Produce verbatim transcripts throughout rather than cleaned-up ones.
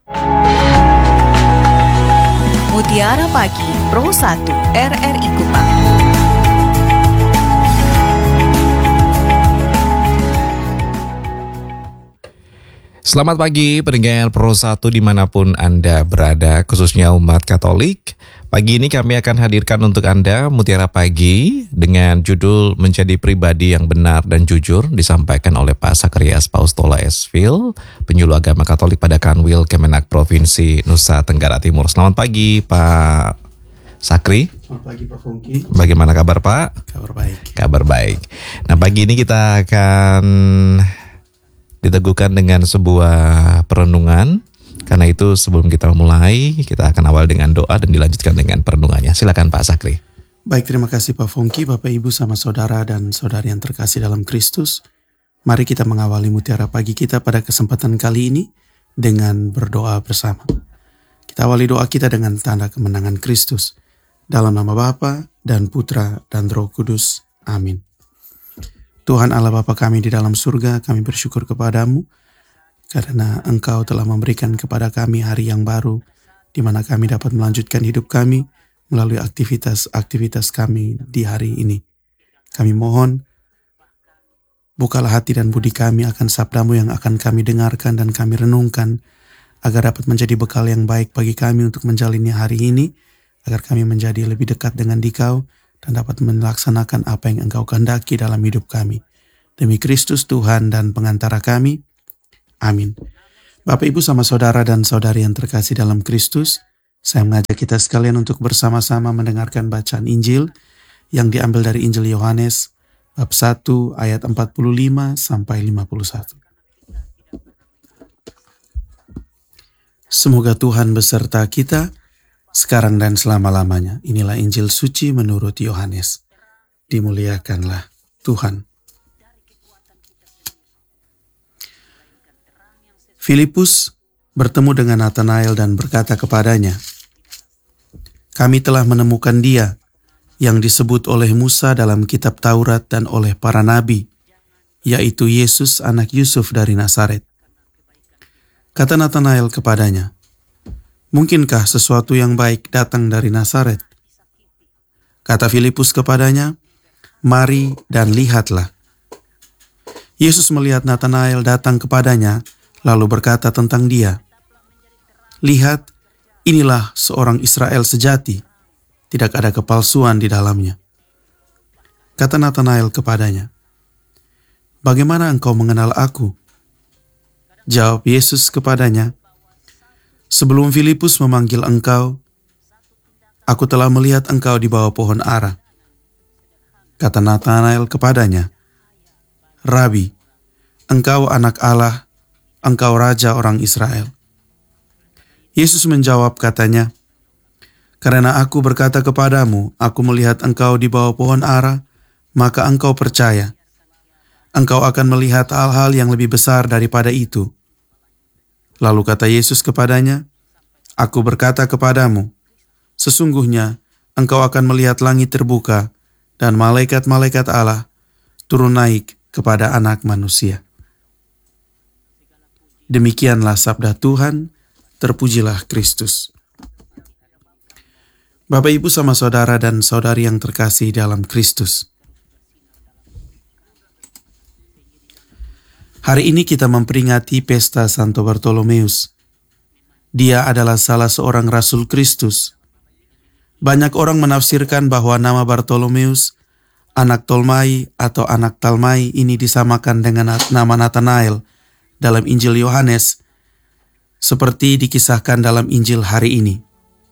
Mutiara Pagi Pro satu R R I Kupang. Selamat pagi pendengar Pro satu dimanapun Anda berada, khususnya umat Katolik. Pagi ini kami akan hadirkan untuk Anda Mutiara Pagi dengan judul Menjadi Pribadi yang Benar dan Jujur, disampaikan oleh Pak Sakrias Paustola Esvil, penyuluh agama Katolik pada Kanwil Kemenak Provinsi Nusa Tenggara Timur. Selamat pagi Pak Sakri. Selamat pagi Pak Fungki. Bagaimana kabar Pak? Kabar baik. Kabar baik. Nah pagi ini kita akan diteguhkan dengan sebuah perenungan. Karena itu sebelum kita mulai, kita akan awal dengan doa dan dilanjutkan dengan perenungannya. Silakan Pak Sakri. Baik, terima kasih Pak Fungki, Bapak Ibu sama saudara dan saudari yang terkasih dalam Kristus. Mari kita mengawali Mutiara Pagi kita pada kesempatan kali ini dengan berdoa bersama. Kita awali doa kita dengan tanda kemenangan Kristus. Dalam nama Bapa dan Putra dan Roh Kudus. Amin. Tuhan Allah Bapa kami di dalam surga, kami bersyukur kepadamu karena Engkau telah memberikan kepada kami hari yang baru, di mana kami dapat melanjutkan hidup kami melalui aktivitas-aktivitas kami di hari ini. Kami mohon, bukalah hati dan budi kami akan sabdamu yang akan kami dengarkan dan kami renungkan, agar dapat menjadi bekal yang baik bagi kami untuk menjalani hari ini, agar kami menjadi lebih dekat dengan Dikau, dan dapat melaksanakan apa yang Engkau kehendaki dalam hidup kami. Demi Kristus Tuhan dan pengantara kami. Amin. Bapak Ibu sama saudara dan saudari yang terkasih dalam Kristus, saya mengajak kita sekalian untuk bersama-sama mendengarkan bacaan Injil yang diambil dari Injil Yohanes bab satu ayat empat puluh lima sampai lima puluh satu. Semoga Tuhan beserta kita sekarang dan selama-lamanya. Inilah Injil suci menurut Yohanes. Dimuliakanlah Tuhan. Filipus bertemu dengan Nathanael dan berkata kepadanya, "Kami telah menemukan Dia yang disebut oleh Musa dalam kitab Taurat dan oleh para nabi, yaitu Yesus anak Yusuf dari Nazaret." Kata Nathanael kepadanya, "Mungkinkah sesuatu yang baik datang dari Nazaret?" Kata Filipus kepadanya, "Mari dan lihatlah." Yesus melihat Nathanael datang kepadanya, lalu berkata tentang dia, "Lihat, inilah seorang Israel sejati, tidak ada kepalsuan di dalamnya." Kata Nathanael kepadanya, "Bagaimana engkau mengenal aku?" Jawab Yesus kepadanya, "Sebelum Filipus memanggil engkau, aku telah melihat engkau di bawah pohon ara." Kata Nathanael kepadanya, "Rabi, engkau anak Allah, engkau raja orang Israel." Yesus menjawab katanya, "Karena aku berkata kepadamu, aku melihat engkau di bawah pohon ara, maka engkau percaya. Engkau akan melihat hal-hal yang lebih besar daripada itu." Lalu kata Yesus kepadanya, "Aku berkata kepadamu, sesungguhnya engkau akan melihat langit terbuka dan malaikat-malaikat Allah turun naik kepada Anak Manusia." Demikianlah sabda Tuhan, terpujilah Kristus. Bapak Ibu sama saudara dan saudari yang terkasih dalam Kristus. Hari ini kita memperingati pesta Santo Bartolomeus. Dia adalah salah seorang Rasul Kristus. Banyak orang menafsirkan bahwa nama Bartolomeus, anak Tolmai atau anak Talmai ini disamakan dengan nama Nathanael dalam Injil Yohanes, seperti dikisahkan dalam Injil hari ini.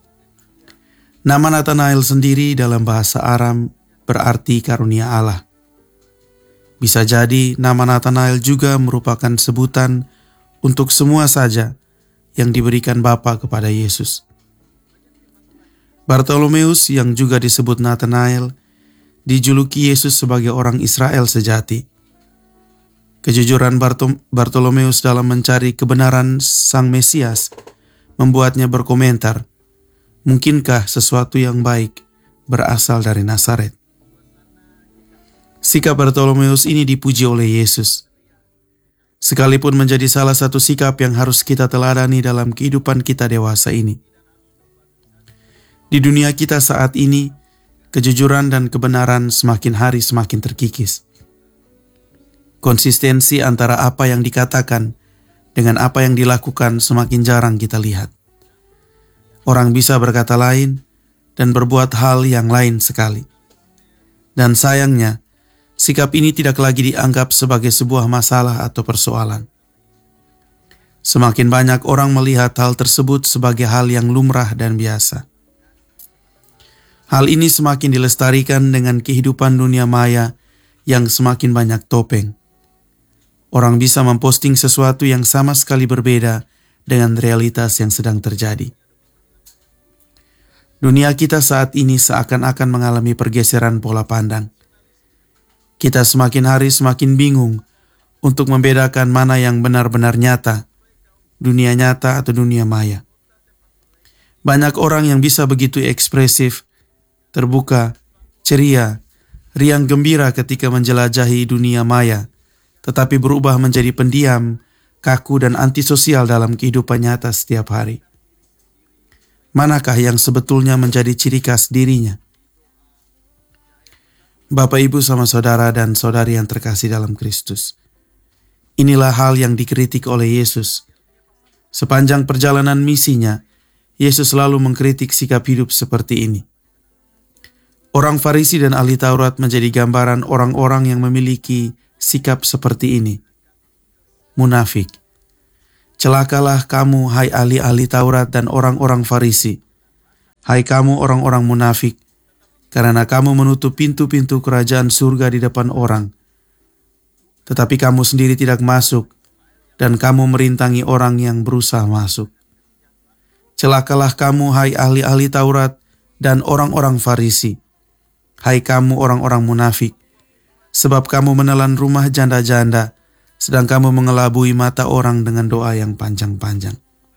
Nama Nathanael sendiri dalam bahasa Aram berarti karunia Allah. Bisa jadi nama Nathanael juga merupakan sebutan untuk semua saja yang diberikan Bapa kepada Yesus. Bartolomeus yang juga disebut Nathanael dijuluki Yesus sebagai orang Israel sejati. Kejujuran Bartolomeus dalam mencari kebenaran Sang Mesias membuatnya berkomentar, "Mungkinkah sesuatu yang baik berasal dari Nazaret?" Sikap Bartolomeus ini dipuji oleh Yesus. sekalipun menjadi salah satu sikap yang harus kita teladani dalam kehidupan kita dewasa ini. Di dunia kita saat ini, kejujuran dan kebenaran semakin hari semakin terkikis. Konsistensi antara apa yang dikatakan dengan apa yang dilakukan semakin jarang kita lihat. Orang bisa berkata lain dan berbuat hal yang lain sekali. Dan sayangnya, sikap ini tidak lagi dianggap sebagai sebuah masalah atau persoalan. Semakin banyak orang melihat hal tersebut sebagai hal yang lumrah dan biasa. Hal ini semakin dilestarikan dengan kehidupan dunia maya yang semakin banyak topeng. Orang bisa memposting sesuatu yang sama sekali berbeda dengan realitas yang sedang terjadi. Dunia kita saat ini seakan-akan mengalami pergeseran pola pandang. Kita semakin hari semakin bingung untuk membedakan mana yang benar-benar nyata, dunia nyata atau dunia maya. Banyak orang yang bisa begitu ekspresif, terbuka, ceria, riang gembira ketika menjelajahi dunia maya, tetapi berubah menjadi pendiam, kaku dan antisosial dalam kehidupan nyata setiap hari. Manakah yang sebetulnya menjadi ciri khas dirinya? Bapak, Ibu, sama saudara dan saudari yang terkasih dalam Kristus. Inilah hal yang dikritik oleh Yesus. Sepanjang perjalanan misinya, Yesus selalu mengkritik sikap hidup seperti ini. Orang Farisi dan ahli Taurat menjadi gambaran orang-orang yang memiliki sikap seperti ini. Munafik. Celakalah kamu, hai ahli-ahli Taurat dan orang-orang Farisi. Hai kamu orang-orang munafik, karena kamu menutup pintu-pintu kerajaan surga di depan orang. Tetapi kamu sendiri tidak masuk, dan kamu merintangi orang yang berusaha masuk. Celakalah kamu, hai ahli-ahli Taurat dan orang-orang Farisi. Hai kamu orang-orang munafik, sebab kamu menelan rumah janda-janda, sedang kamu mengelabui mata orang dengan doa yang panjang-panjang.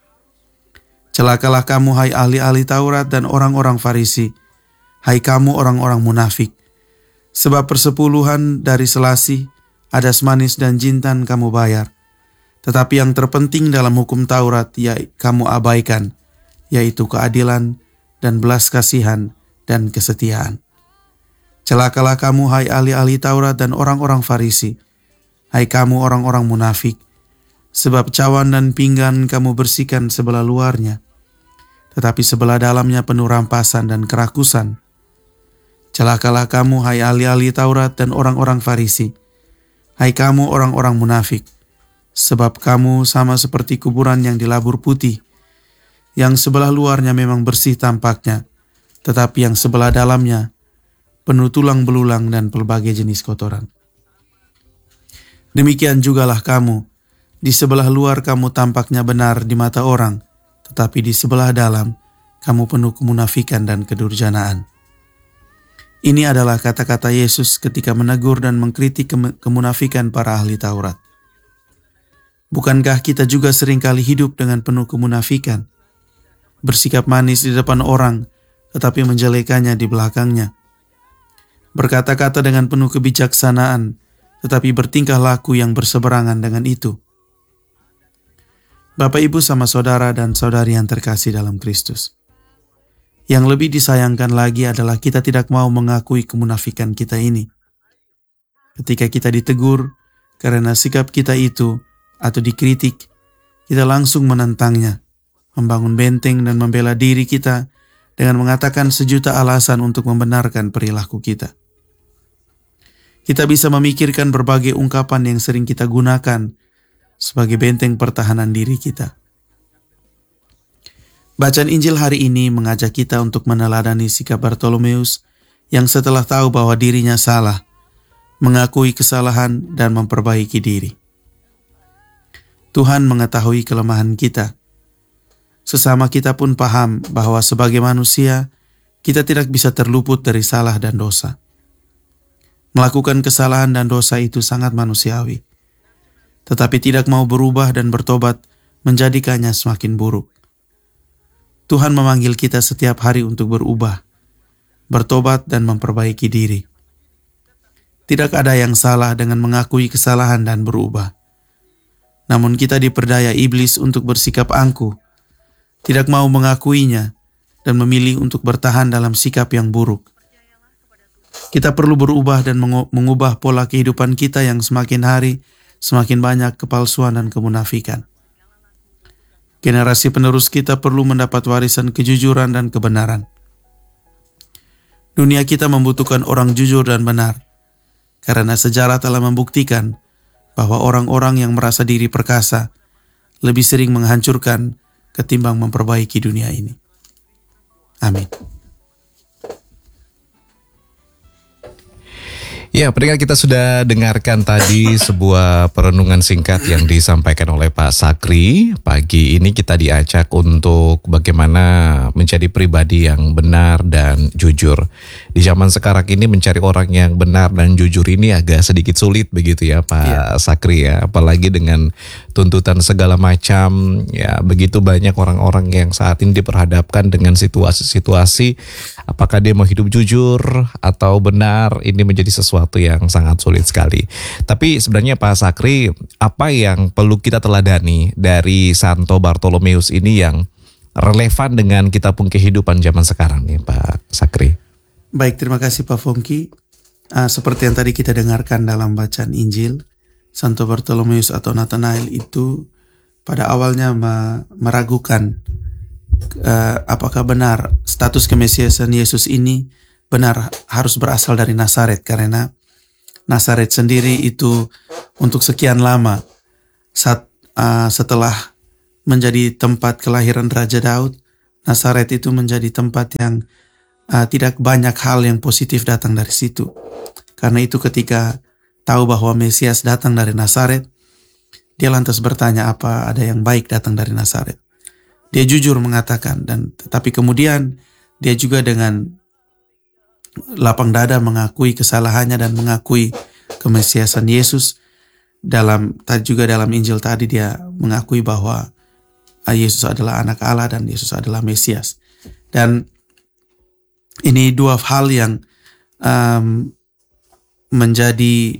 Celakalah kamu, hai ahli-ahli Taurat dan orang-orang Farisi. Hai kamu orang-orang munafik, sebab persepuluhan dari selasih, adas manis dan jintan kamu bayar. Tetapi yang terpenting dalam hukum Taurat ya kamu abaikan, yaitu keadilan dan belas kasihan dan kesetiaan. Celakalah kamu, hai ahli-ahli Taurat dan orang-orang Farisi. Hai kamu orang-orang munafik, sebab cawan dan pinggan kamu bersihkan sebelah luarnya, tetapi sebelah dalamnya penuh rampasan dan kerakusan. Celakalah kamu, hai ahli-ahli Taurat dan orang-orang Farisi. Hai kamu orang-orang munafik, sebab kamu sama seperti kuburan yang dilabur putih, yang sebelah luarnya memang bersih tampaknya, tetapi yang sebelah dalamnya penuh tulang belulang dan pelbagai jenis kotoran. Demikian jugalah kamu, di sebelah luar kamu tampaknya benar di mata orang, tetapi di sebelah dalam kamu penuh kemunafikan dan kedurjanaan. Ini adalah kata-kata Yesus ketika menegur dan mengkritik kemunafikan para ahli Taurat. Bukankah kita juga seringkali hidup dengan penuh kemunafikan, bersikap manis di depan orang, tetapi menjelekannya di belakangnya, berkata-kata dengan penuh kebijaksanaan, tetapi bertingkah laku yang berseberangan dengan itu? Bapak, Ibu, sama saudara dan saudari yang terkasih dalam Kristus. Yang lebih disayangkan lagi adalah kita tidak mau mengakui kemunafikan kita ini. Ketika kita ditegur karena sikap kita itu atau dikritik, kita langsung menentangnya, membangun benteng dan membela diri kita dengan mengatakan sejuta alasan untuk membenarkan perilaku kita. Kita bisa memikirkan berbagai ungkapan yang sering kita gunakan sebagai benteng pertahanan diri kita. Bacaan Injil hari ini mengajak kita untuk meneladani sikap Bartolomeus yang setelah tahu bahwa dirinya salah, mengakui kesalahan dan memperbaiki diri. Tuhan mengetahui kelemahan kita. Sesama kita pun paham bahwa sebagai manusia, kita tidak bisa terluput dari salah dan dosa. Melakukan kesalahan dan dosa itu sangat manusiawi. Tetapi tidak mau berubah dan bertobat menjadikannya semakin buruk. Tuhan memanggil kita setiap hari untuk berubah, bertobat dan memperbaiki diri. Tidak ada yang salah dengan mengakui kesalahan dan berubah. Namun kita diperdaya iblis untuk bersikap angkuh, tidak mau mengakuinya, dan memilih untuk bertahan dalam sikap yang buruk. Kita perlu berubah dan mengubah pola kehidupan kita yang semakin hari semakin banyak kepalsuan dan kemunafikan. Generasi penerus kita perlu mendapat warisan kejujuran dan kebenaran. Dunia kita membutuhkan orang jujur dan benar, karena sejarah telah membuktikan bahwa orang-orang yang merasa diri perkasa lebih sering menghancurkan ketimbang memperbaiki dunia ini. Amin. Ya, pendengar, kita sudah dengarkan tadi sebuah perenungan singkat yang disampaikan oleh Pak Sakri. Pagi ini kita diajak untuk bagaimana menjadi pribadi yang benar dan jujur. Di zaman sekarang ini mencari orang yang benar dan jujur ini agak sedikit sulit begitu ya Pak ya. Sakri ya. Apalagi dengan tuntutan segala macam, ya begitu banyak orang-orang yang saat ini diperhadapkan dengan situasi-situasi apakah dia mau hidup jujur atau benar, ini menjadi sesuatu yang sangat sulit sekali. Tapi sebenarnya Pak Sakri, apa yang perlu kita teladani dari Santo Bartolomeus ini yang relevan dengan kita pun kehidupan zaman sekarang nih Pak Sakri? Baik, terima kasih Pak Fongki. Uh, seperti yang tadi kita dengarkan dalam bacaan Injil, Santo Bartolomeus atau Nathanael itu pada awalnya meragukan uh, apakah benar status kemesiasan Yesus ini benar harus berasal dari Nazaret, karena Nazaret sendiri itu untuk sekian lama saat, uh, setelah menjadi tempat kelahiran Raja Daud, Nazaret itu menjadi tempat yang uh, tidak banyak hal yang positif datang dari situ. Karena itu ketika tahu bahwa Mesias datang dari Nazaret, dia lantas bertanya apa ada yang baik datang dari Nazaret. Dia jujur mengatakan, dan tetapi kemudian dia juga dengan lapang dada mengakui kesalahannya dan mengakui kemesiasan Yesus. Dalam tadi juga dalam Injil tadi dia mengakui bahwa Yesus adalah anak Allah dan Yesus adalah Mesias. Dan ini dua hal yang um, menjadi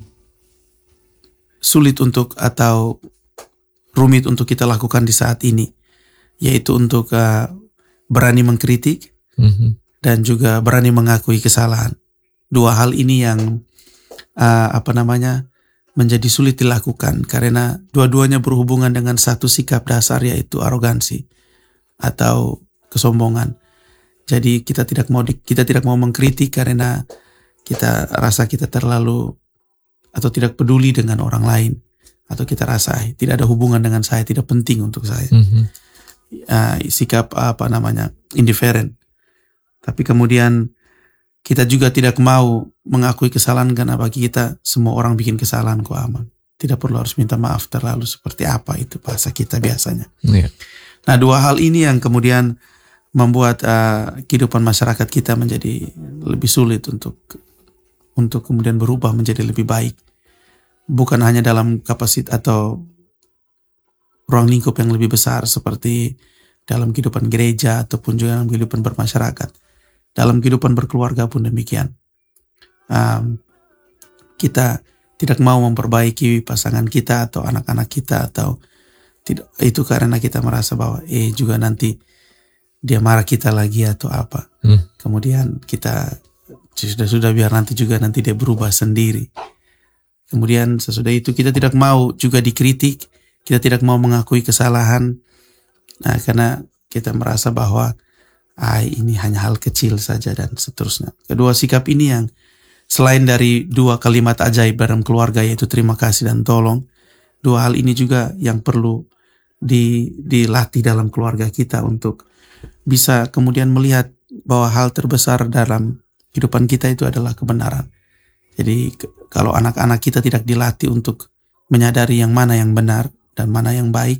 sulit untuk atau rumit untuk kita lakukan di saat ini, yaitu untuk uh, berani mengkritik mm-hmm. dan juga berani mengakui kesalahan. Dua hal ini yang uh, apa namanya menjadi sulit dilakukan karena dua-duanya berhubungan dengan satu sikap dasar, yaitu arogansi atau kesombongan. Jadi kita tidak mau kita tidak mau mengkritik karena kita rasa kita terlalu atau tidak peduli dengan orang lain, atau kita rasa tidak ada hubungan dengan saya, tidak penting untuk saya. Mm-hmm. Uh, sikap apa namanya indifferent. Tapi kemudian kita juga tidak mau mengakui kesalahan karena bagi kita semua orang bikin kesalahan kok aman. Tidak perlu harus minta maaf terlalu seperti apa itu bahasa kita biasanya. Yeah. Nah, dua hal ini yang kemudian membuat uh, kehidupan masyarakat kita menjadi lebih sulit untuk untuk kemudian berubah menjadi lebih baik. Bukan hanya dalam kapasitas atau ruang lingkup yang lebih besar seperti dalam kehidupan gereja ataupun juga dalam kehidupan bermasyarakat. Dalam kehidupan berkeluarga pun demikian. Um, kita tidak mau memperbaiki pasangan kita atau anak-anak kita, atau tidak, itu karena kita merasa bahwa eh juga nanti dia marah kita lagi atau apa. Hmm. Kemudian kita sudah-sudah biar nanti juga nanti dia berubah sendiri. Kemudian sesudah itu kita tidak mau juga dikritik, kita tidak mau mengakui kesalahan. Nah, karena kita merasa bahwa ah, ini hanya hal kecil saja dan seterusnya. Kedua sikap ini yang selain dari dua kalimat ajaib dalam keluarga, yaitu terima kasih dan tolong, dua hal ini juga yang perlu di, dilatih dalam keluarga kita untuk bisa kemudian melihat bahwa hal terbesar dalam kehidupan kita itu adalah kebenaran. Jadi kalau anak-anak kita tidak dilatih untuk menyadari yang mana yang benar dan mana yang baik,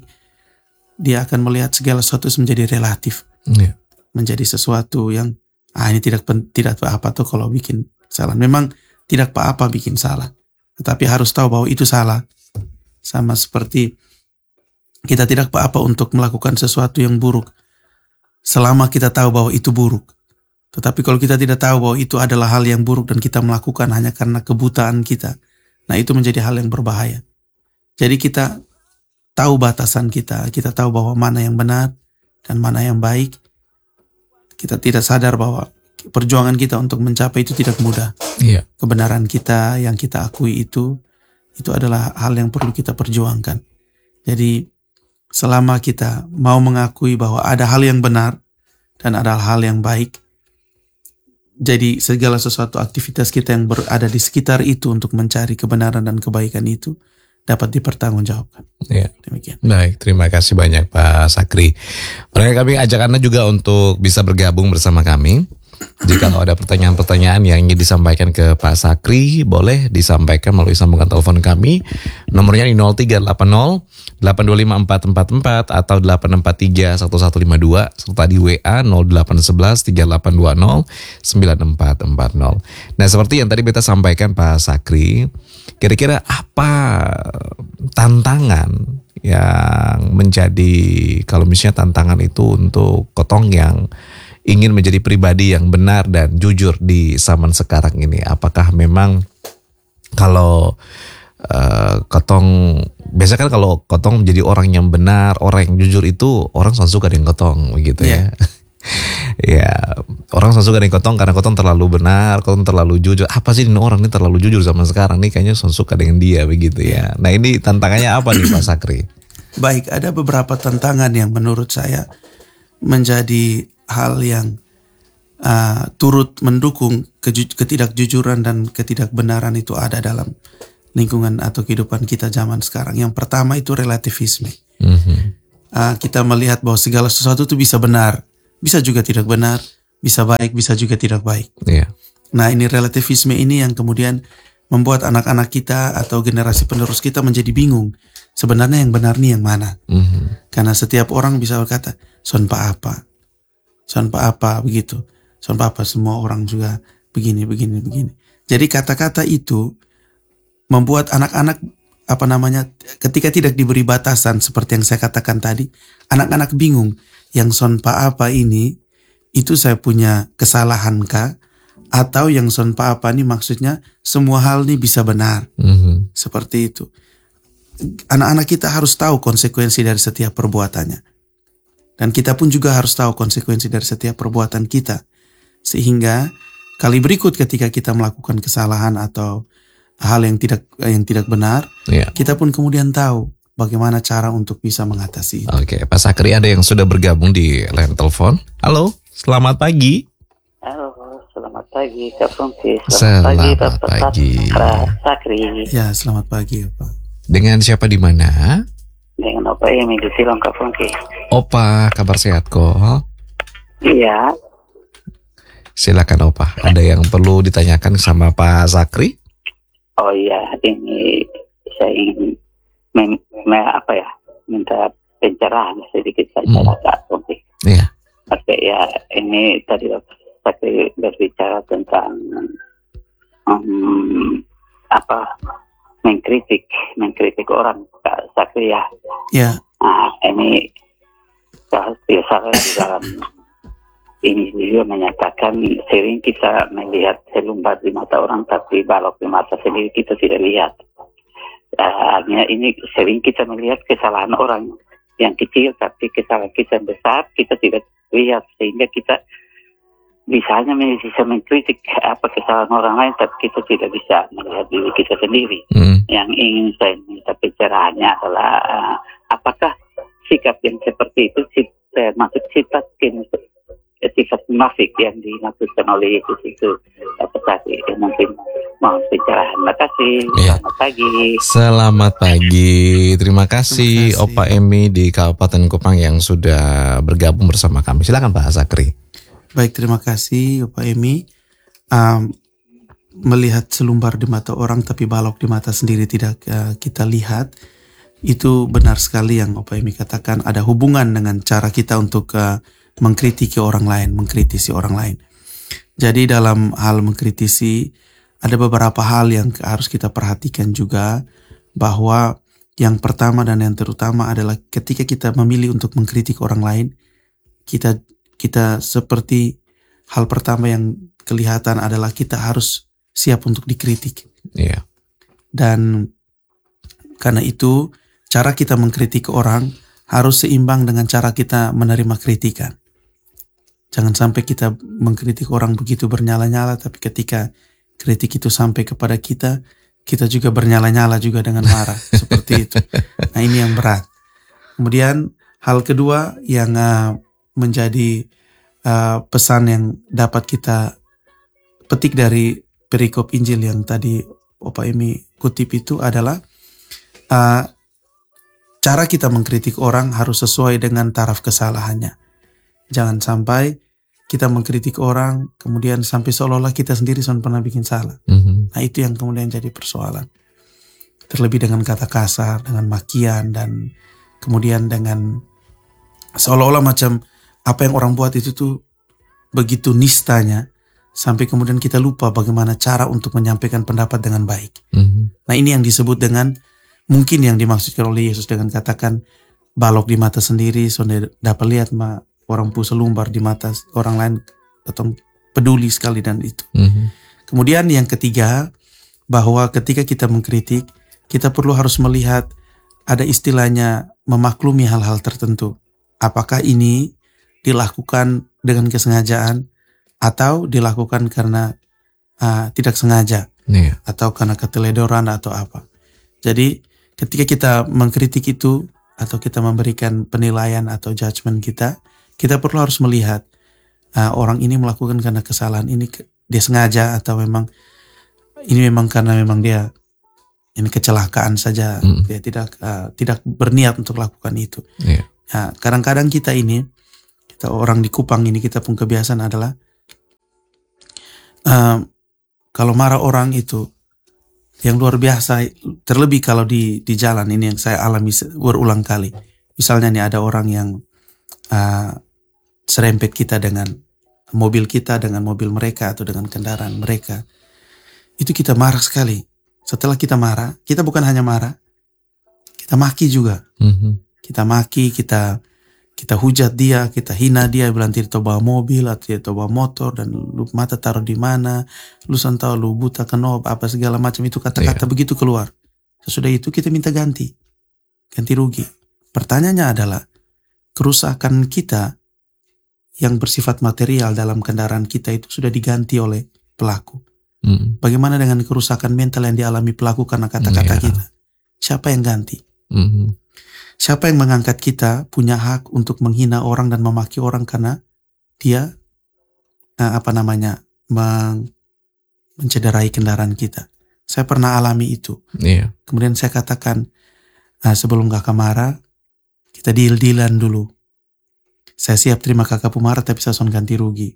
dia akan melihat segala sesuatu menjadi relatif. Yeah. Menjadi sesuatu yang ah ini tidak tidak apa-apa tuh kalau bikin salah. Memang tidak apa-apa bikin salah, tetapi harus tahu bahwa itu salah. Sama seperti kita tidak apa-apa untuk melakukan sesuatu yang buruk selama kita tahu bahwa itu buruk. Tetapi kalau kita tidak tahu bahwa itu adalah hal yang buruk dan kita melakukan hanya karena kebutaan kita, nah itu menjadi hal yang berbahaya. Jadi kita tahu batasan kita, kita tahu bahwa mana yang benar dan mana yang baik. Kita tidak sadar bahwa perjuangan kita untuk mencapai itu tidak mudah. Iya. Kebenaran kita yang kita akui itu, itu adalah hal yang perlu kita perjuangkan. Jadi selama kita mau mengakui bahwa ada hal yang benar dan ada hal yang baik, jadi segala sesuatu aktivitas kita yang berada di sekitar itu untuk mencari kebenaran dan kebaikan itu dapat dipertanggungjawabkan. Ya. Demikian. Baik, terima kasih banyak Pak Sakri. Mereka kami ajak Anda juga untuk bisa bergabung bersama kami. Jika ada pertanyaan-pertanyaan yang ingin disampaikan ke Pak Sakri, boleh disampaikan melalui sambungan telepon kami. Nomornya di nol tiga delapan nol delapan dua lima empat empat empat atau delapan empat tiga satu satu lima dua serta di W A nol delapan satu satu tiga delapan dua nol sembilan empat empat nol. Nah, seperti yang tadi kita sampaikan Pak Sakri, kira-kira apa tantangan yang menjadi, kalau misalnya tantangan itu untuk Kotong yang ingin menjadi pribadi yang benar dan jujur di zaman sekarang ini? Apakah memang kalau uh, Kotong, biasa kan kalau Kotong menjadi orang yang benar, orang yang jujur itu orang selalu suka dengan Kotong begitu ya. Ya, orang selalu suka dengan Kotong karena Kotong terlalu benar, Kotong terlalu jujur. Apa sih ini orang ini terlalu jujur zaman sekarang nih, kayaknya selalu suka dengan dia begitu ya. Nah, ini tantangannya apa nih Pak Sakri? Baik, ada beberapa tantangan yang menurut saya menjadi hal yang uh, turut mendukung keju- ketidakjujuran dan ketidakbenaran itu ada dalam lingkungan atau kehidupan kita zaman sekarang. Yang pertama itu relativisme. Mm-hmm. Uh, kita melihat bahwa segala sesuatu itu bisa benar, bisa juga tidak benar, bisa baik, bisa juga tidak baik. Yeah. Nah, ini relativisme ini yang kemudian membuat anak-anak kita atau generasi penerus kita menjadi bingung. Sebenarnya yang benar nih yang mana? Mm-hmm. Karena setiap orang bisa berkata, son pa apa? Son pa apa begitu. Son pa apa, semua orang juga begini, begini, begini. Jadi kata-kata itu membuat anak-anak, apa namanya, ketika tidak diberi batasan seperti yang saya katakan tadi, anak-anak bingung. Yang son pa apa ini, itu saya punya kesalahan kah? Atau yang son pa apa ini maksudnya semua hal ini bisa benar. Mm-hmm. Seperti itu. Anak-anak kita harus tahu konsekuensi dari setiap perbuatannya. Dan kita pun juga harus tahu konsekuensi dari setiap perbuatan kita. Sehingga kali berikut ketika kita melakukan kesalahan atau hal yang tidak yang tidak benar, yeah. kita pun kemudian tahu bagaimana cara untuk bisa mengatasi itu. Oke, Pak Sakri ada yang sudah bergabung di line telepon. Halo, selamat pagi. Halo, selamat pagi Kak Fungki. Selamat, selamat pagi Pak pagi. Pak Sakri. Ya, selamat pagi Pak. Dengan siapa di mana? Dengan Opa Emi di Silong Kak Fungki. Opa, kabar sehat kok? Iya. Silakan Opa, ada yang perlu ditanyakan sama Pak Sakri? Oh iya, ini saya ingin mem- me- apa ya, minta pencerahan sedikit saja hmm. Kak Fungki. Iya. Oke ya, ini tadi Pak Sakri berbicara tentang um, apa mengkritik, mengkritik orang Kak Sakri ya. Ya. Nah, ini biasa di dalam ini juga menyatakan sering kita melihat selumbar di mata orang tapi balok di mata sendiri kita tidak lihat. Hanya uh, ini sering kita melihat kesalahan orang yang kecil tapi kesalahan kita yang besar kita tidak lihat sehingga kita bisa hanya bisa mengkritik apa kesalahan orang lain tapi kita tidak bisa melihat diri kita sendiri. Hmm. Yang ingin saya minta pencerahannya adalah uh, apakah sikap yang seperti itu termasuk sifat sifat munafik yang dimaksudkan oleh Yesus itu apa tadi ya, mungkin mau pencerahan. Terima kasih. Ya. Selamat pagi. Selamat pagi. Terima kasih, Terima kasih Opa Emi di Kabupaten Kupang yang sudah bergabung bersama kami. Silakan Pak Sakri. Baik, terima kasih Opa Emi. Um, melihat selumbar di mata orang tapi balok di mata sendiri tidak uh, kita lihat. Itu benar sekali yang Opa Emi katakan, ada hubungan dengan cara kita untuk uh, mengkritiki orang lain, mengkritisi orang lain. Jadi dalam hal mengkritisi ada beberapa hal yang harus kita perhatikan juga, bahwa yang pertama dan yang terutama adalah ketika kita memilih untuk mengkritik orang lain, kita kita seperti hal pertama yang kelihatan adalah kita harus siap untuk dikritik. Iya. Dan karena itu cara kita mengkritik orang harus seimbang dengan cara kita menerima kritikan. Jangan sampai kita mengkritik orang begitu bernyala-nyala, tapi ketika kritik itu sampai kepada kita, kita juga bernyala-nyala juga dengan marah. Seperti itu. Nah, ini yang berat. Kemudian hal kedua yang uh, menjadi uh, pesan yang dapat kita petik dari perikop Injil yang tadi Opa Emi kutip itu adalah uh, cara kita mengkritik orang harus sesuai dengan taraf kesalahannya. Jangan sampai kita mengkritik orang kemudian sampai seolah-olah kita sendiri sudah pernah bikin salah. Mm-hmm. Nah, itu yang kemudian jadi persoalan. Terlebih dengan kata kasar, dengan makian, dan kemudian dengan seolah-olah macam apa yang orang buat itu tuh begitu nistanya, sampai kemudian kita lupa bagaimana cara untuk menyampaikan pendapat dengan baik. Mm-hmm. Nah, ini yang disebut dengan, mungkin yang dimaksudkan oleh Yesus dengan katakan balok di mata sendiri, sudah dapat lihat ma orang pu selumbar di mata orang lain, atau peduli sekali dan itu. Mm-hmm. Kemudian yang ketiga, bahwa ketika kita mengkritik, kita perlu harus melihat ada istilahnya memaklumi hal-hal tertentu. Apakah ini dilakukan dengan kesengajaan atau dilakukan karena uh, tidak sengaja, yeah. atau karena keteledoran atau apa. Jadi ketika kita mengkritik itu atau kita memberikan penilaian atau judgement kita, kita perlu harus melihat uh, orang ini melakukan karena kesalahan ini dia sengaja atau memang ini memang karena memang dia ini kecelakaan saja, mm. dia tidak uh, tidak berniat untuk lakukan itu. Yeah. Nah, kadang-kadang kita ini, kita orang di Kupang ini, kita pun kebiasaan adalah uh, kalau marah orang itu yang luar biasa, terlebih kalau di di jalan, ini yang saya alami berulang kali. Misalnya nih ada orang yang uh, serempet kita dengan mobil kita, dengan mobil mereka atau dengan kendaraan mereka. Itu kita marah sekali. Setelah kita marah, kita bukan hanya marah, kita maki juga. Mm-hmm. Kita maki, kita kita hujat dia, kita hina dia, bilang dia bawa mobil atau dia bawa motor, dan lu mata taruh di mana, lu santau lu buta kenob, apa segala macam itu kata-kata, yeah. begitu keluar. Sesudah itu kita minta ganti, ganti rugi. Pertanyaannya adalah kerusakan kita yang bersifat material dalam kendaraan kita itu sudah diganti oleh pelaku. Mm. Bagaimana dengan kerusakan mental yang dialami pelaku karena kata-kata yeah. kita? Siapa yang ganti? Mm-hmm. Siapa yang mengangkat kita punya hak untuk menghina orang dan memaki orang karena dia uh, apa namanya men- mencederai kendaraan kita? Saya pernah alami itu. Yeah. Kemudian saya katakan uh, sebelum kakak marah, kita deal-dealan dulu. Saya siap terima kakak marah, tapi saya son ganti rugi.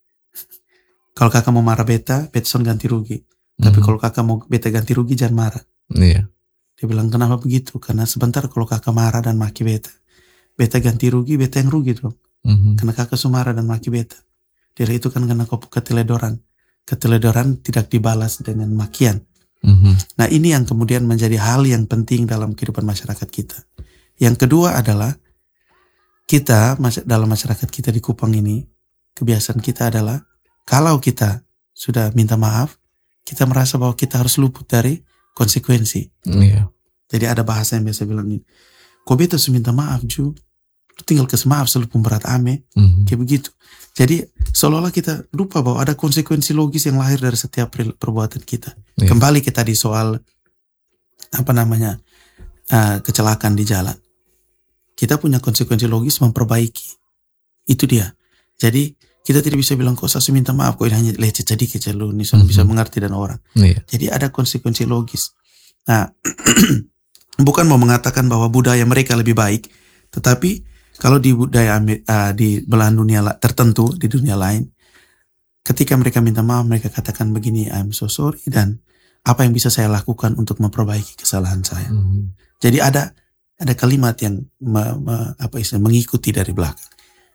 Kalau kakak mau marah beta, beta son ganti rugi. Mm-hmm. Tapi kalau kakak mau beta ganti rugi, jangan marah. Iya. Dia bilang, kenapa begitu? Karena sebentar kalau kakak marah dan maki beta, beta ganti rugi, beta yang rugi dong. Mm-hmm. Karena kakak marah dan maki beta. Dia itu kan karena kau keteledoran. Keteledoran tidak dibalas dengan makian. Mm-hmm. Nah, ini yang kemudian menjadi hal yang penting dalam kehidupan masyarakat kita. Yang kedua adalah kita dalam masyarakat kita di Kupang ini, kebiasaan kita adalah kalau kita sudah minta maaf, kita merasa bahwa kita harus luput dari konsekuensi. Yeah. Jadi ada bahasa yang biasa bilang ini, kau beta harus minta maaf Ju, tinggal kasih maaf selalu pemberat ame, mm-hmm. kayak begitu. Jadi seolah-olah kita lupa bahwa ada konsekuensi logis yang lahir dari setiap perbuatan kita. Yeah. Kembali kita di soal apa namanya uh, kecelakaan di jalan. Kita punya konsekuensi logis memperbaiki. Itu dia. Jadi kita tidak bisa bilang kok saya minta maaf, kok ini hanya lecet sedikit ya lu, ini mm-hmm. bisa mengerti dan orang. Yeah. Jadi ada konsekuensi logis. Nah, bukan mau mengatakan bahwa budaya mereka lebih baik, tetapi kalau di budaya uh, di belahan dunia tertentu, di dunia lain, ketika mereka minta maaf, mereka katakan begini, I'm so sorry, dan apa yang bisa saya lakukan untuk memperbaiki kesalahan saya. Mm-hmm. Jadi ada ada kalimat yang me, me, apa istilah mengikuti dari belakang.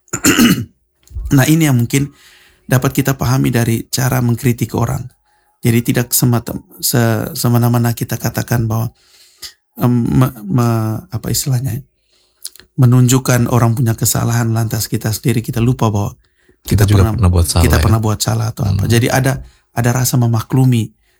Nah, ini yang mungkin dapat kita pahami dari cara mengkritik orang. Jadi tidak semata se, semena-mena kita katakan bahwa um, me, me, apa istilahnya menunjukkan orang punya kesalahan lantas kita sendiri kita lupa bahwa kita, kita juga pernah, pernah buat salah. Kita ya? pernah buat salah atau hmm. apa. Jadi ada ada rasa memaklumi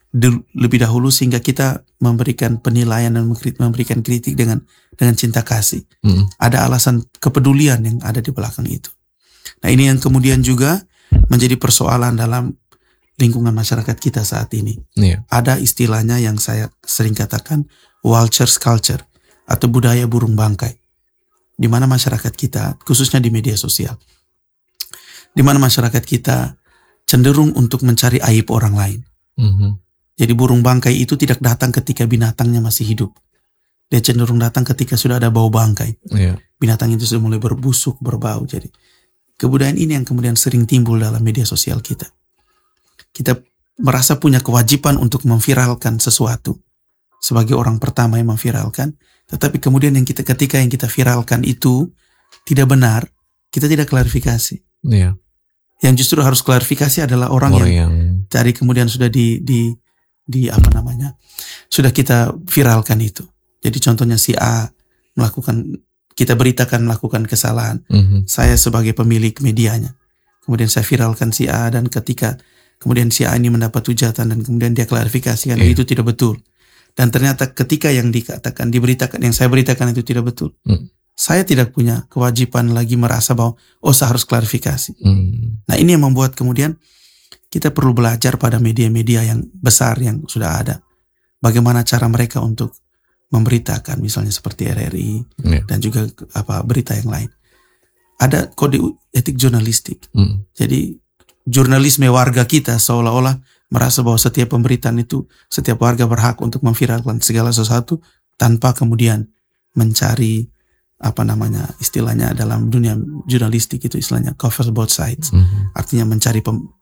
de- lebih dahulu sehingga kita memberikan penilaian dan memberikan kritik dengan dengan cinta kasih. Mm. Ada alasan kepedulian yang ada di belakang itu. Nah, ini yang kemudian juga menjadi persoalan dalam lingkungan masyarakat kita saat ini. Yeah. Ada istilahnya yang saya sering katakan vultures culture atau budaya burung bangkai, di mana masyarakat kita, khususnya di media sosial, di mana masyarakat kita cenderung untuk mencari aib orang lain. Mm-hmm. Jadi burung bangkai itu tidak datang ketika binatangnya masih hidup. Dia cenderung datang ketika sudah ada bau bangkai. Yeah. Binatang itu sudah mulai berbusuk, berbau. Jadi kebudayaan ini yang kemudian sering timbul dalam media sosial kita. Kita merasa punya kewajiban untuk memviralkan sesuatu sebagai orang pertama yang memviralkan, tetapi kemudian yang kita ketika yang kita viralkan itu tidak benar, kita tidak klarifikasi. Yeah. Yang justru harus klarifikasi adalah orang, Orang yang, yang dari kemudian sudah di di di apa namanya sudah kita viralkan itu. Jadi contohnya si A melakukan, kita beritakan melakukan kesalahan. Mhm. Saya sebagai pemilik medianya, kemudian saya viralkan si A, dan ketika kemudian si A ini mendapat hujatan dan kemudian dia klarifikasikan Iya. itu tidak betul. Dan ternyata ketika yang dikatakan, diberitakan, yang saya beritakan itu tidak betul. Mm. Saya tidak punya kewajiban lagi merasa bahwa oh saya harus klarifikasi. Mm. Nah, ini yang membuat kemudian kita perlu belajar pada media-media yang besar yang sudah ada. Bagaimana cara mereka untuk memberitakan, misalnya seperti R R I Yeah. dan juga apa berita yang lain. Ada kode etik jurnalistik. Mm. Jadi jurnalisme warga kita seolah-olah merasa bahwa setiap pemberitaan itu, setiap warga berhak untuk memviralkan segala sesuatu tanpa kemudian mencari apa namanya istilahnya dalam dunia jurnalistik itu istilahnya cover both sides. Mhm. Artinya mencari pem,